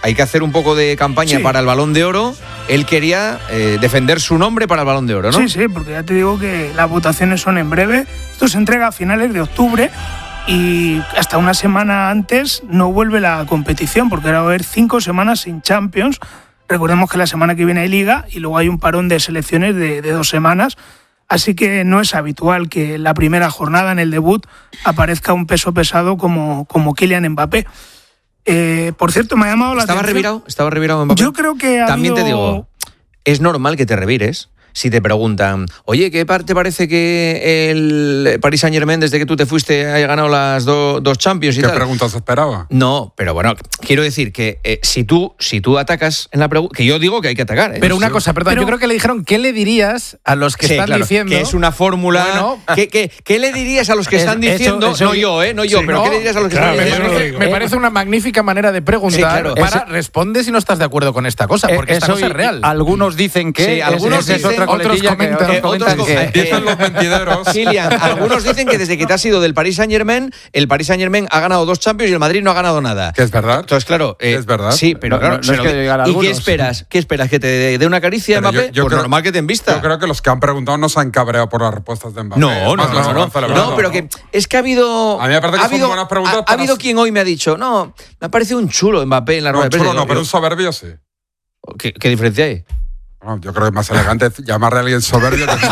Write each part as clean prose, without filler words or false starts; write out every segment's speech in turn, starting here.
hay que hacer un poco de campaña para el Balón de Oro. Él quería defender su nombre para el Balón de Oro, ¿no? Sí, porque ya te digo que las votaciones son en breve. Esto se entrega a finales de octubre y hasta una semana antes no vuelve la competición, porque ahora va a haber 5 semanas sin Champions. Recordemos que la semana que viene hay Liga y luego hay un parón de selecciones de 2 semanas. Así que no es habitual que en la primera jornada, en el debut, aparezca un peso pesado como Kylian Mbappé. Por cierto, me ha llamado la atención. ¿Estaba revirado Mbappé? Yo creo que También te digo, es normal que te revires. Si te preguntan, oye, ¿qué te parece que el Paris Saint-Germain, desde que tú te fuiste, haya ganado las dos Champions y tal? ¿Qué preguntas esperaba? No, pero bueno, quiero decir que si tú atacas en la pregunta, que yo digo que hay que atacar. Pero una cosa, perdón, yo creo que le dijeron, ¿qué le dirías a los que están diciendo? Que es una fórmula. Bueno, ¿qué le dirías a los que están diciendo? No yo, pero ¿qué le dirías a los que están diciendo? Me parece una magnífica manera de preguntar responde si no estás de acuerdo con esta cosa, porque esta cosa es real. Algunos dicen que... Sí, algunos dicen, otra coletilla que dicen los mentideros. Kylian, algunos dicen que desde que te has ido del Paris Saint-Germain, el Paris Saint-Germain ha ganado 2 Champions y el Madrid no ha ganado nada. ¿Que es verdad? Entonces, claro... ¿Es verdad? Sí, pero claro... ¿Y qué esperas? ¿Qué esperas? ¿Que te dé una caricia, Mbappé? Pues normal que te embista. Yo creo que los que han preguntado no se han cabreado por las respuestas de Mbappé. No, pero que es que ha habido... A mí me parece que son buenas preguntas. Ha habido quien hoy me ha dicho, no, me ha parecido un chulo Mbappé en la rueda de prensa. No, pero un soberbio sí. ¿Qué diferencia hay? No, yo creo que es más elegante llamarle a alguien soberbio que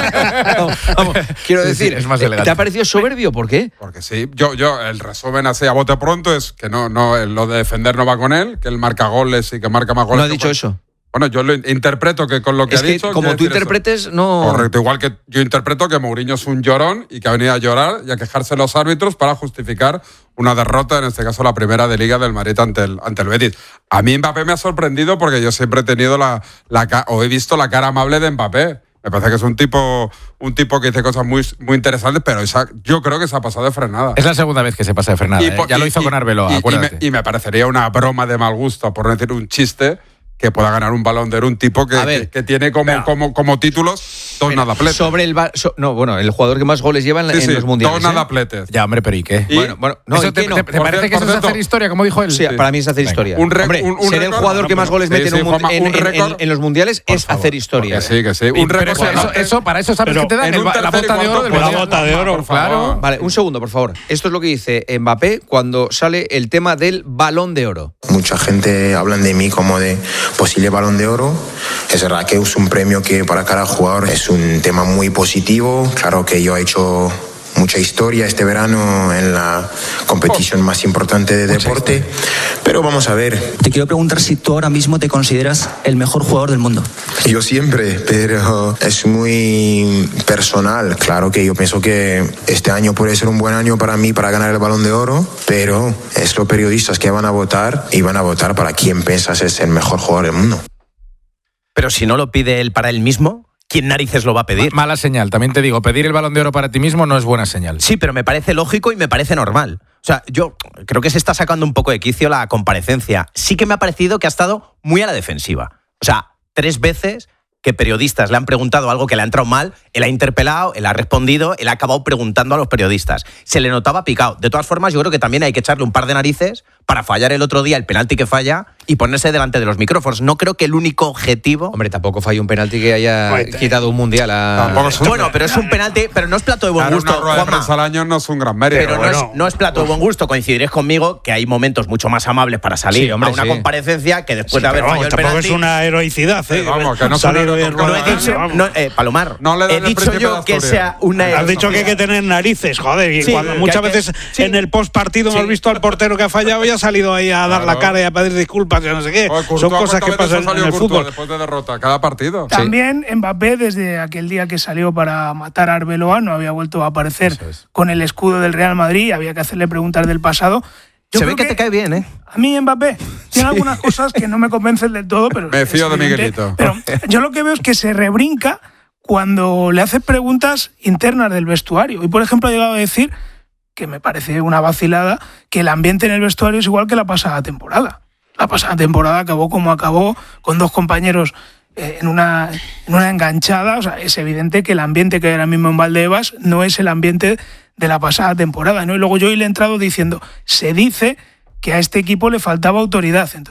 vamos, quiero decir, es más elegante. ¿Te ha parecido soberbio? ¿Por qué? Porque sí, yo el resumen así a bote pronto es que no lo de defender no va con él, que él marca goles y que marca más goles. ¿No ha dicho eso? Bueno, yo lo interpreto que con lo que ha dicho... Es que como tú interpretes, eso. no... Correcto, igual que yo interpreto que Mourinho es un llorón y que ha venido a llorar y a quejarse los árbitros para justificar una derrota, en este caso la primera de Liga del Madrid ante el Betis. A mí Mbappé me ha sorprendido porque yo siempre he tenido he visto la cara amable de Mbappé. Me parece que es un tipo que dice cosas muy, muy interesantes, pero yo creo que se ha pasado de frenada. Es la segunda vez que se pasa de frenada. Ya lo hizo con Arbeloa, acuérdate. Y me parecería una broma de mal gusto, por no decir un chiste, que pueda ganar un Balón de Oro un tipo que tiene como títulos dos nadapletes. Sobre el el jugador que más goles lleva en los mundiales. Dos nadapletes. Ya, hombre, pero ¿y qué? ¿Te parece que eso es hacer historia, como dijo él? Sí, para mí es hacer historia. Ser el jugador que más goles mete en los mundiales es hacer historia. Que sí. Para eso sabes que te dan la bota de oro del mundial. La bota de oro, claro. Vale, un segundo, por favor. Esto es lo que dice Mbappé cuando sale el tema del Balón de Oro. Mucha gente habla de mí como de posible Balón de Oro. Es verdad que es un premio que para cada jugador es un tema muy positivo. Claro que yo he hecho mucha historia este verano en la competición más importante de deporte, pero vamos a ver. Te quiero preguntar si tú ahora mismo te consideras el mejor jugador del mundo. Yo siempre, pero es muy personal. Claro que yo pienso que este año puede ser un buen año para mí para ganar el Balón de Oro, pero es los periodistas que van a votar y van a votar para quién piensas es el mejor jugador del mundo. Pero si no lo pide él para él mismo, ¿quién narices lo va a pedir? Mala señal, también te digo, pedir el Balón de Oro para ti mismo no es buena señal. Sí, pero me parece lógico y me parece normal. O sea, yo creo que se está sacando un poco de quicio la comparecencia. Sí que me ha parecido que ha estado muy a la defensiva. O sea, 3 veces que periodistas le han preguntado algo que le ha entrado mal, él ha interpelado, él ha respondido, él ha acabado preguntando a los periodistas. Se le notaba picado. De todas formas, yo creo que también hay que echarle un par de narices para fallar el otro día el penalti que falla y ponerse delante de los micrófonos. No creo que el único objetivo... Hombre, tampoco falló un penalti que haya quitado un mundial Bueno, pero es un penalti, pero no es plato de buen gusto. Una rueda de prensa al año no es un gran mérito. Pero no es plato de buen gusto. Coincidiréis conmigo que hay momentos mucho más amables para salir a una comparecencia que después de haber fallado el penalti... Tampoco es una heroicidad, vamos, que no salir bien. No he dicho, Palomar, he dicho yo que sea una... Has dicho que hay que tener narices, joder, y cuando muchas veces en el postpartido hemos visto al portero que ha fallado y ha salido ahí a dar la cara y a pedir disculpas y no sé qué. Son cosas que pasan en el fútbol. Después de derrota, cada partido. También Mbappé, desde aquel día que salió para matar a Arbeloa, no había vuelto a aparecer con el escudo del Real Madrid, había que hacerle preguntas del pasado. Se ve que te cae bien, ¿eh? A mí Mbappé tiene algunas cosas que no me convencen del todo, pero... Me fío de Miguelito. Pero yo lo que veo es que se rebrinca cuando le hace preguntas internas del vestuario. Y, por ejemplo, ha llegado a decir, que me parece una vacilada, que el ambiente en el vestuario es igual que la pasada temporada. La pasada temporada acabó como acabó, con 2 compañeros en una enganchada. O sea, es evidente que el ambiente que hay ahora mismo en Valdebebas no es el ambiente de la pasada temporada, ¿no? Y luego yo hoy le he entrado diciendo, se dice que a este equipo le faltaba autoridad. Entonces,